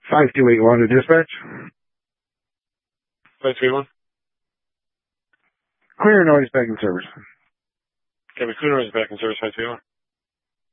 5281 to dispatch. 531. Clear noise back in service. Okay, clear noise back in service, 531.